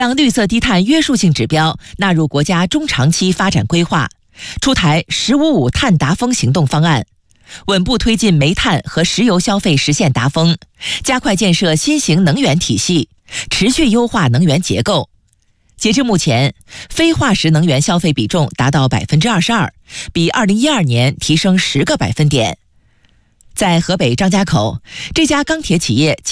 将绿色低碳约束性指标纳入国家中长期发展规划，出台“1055”碳达峰行动方案，稳步推进煤炭和石油消费实现达峰，加快建设新型能源体系，持续优化能源结构。截至目前，非化石能源消费比重达到22%，比2012年提升10个百分点。在河北张家口，这家钢铁企业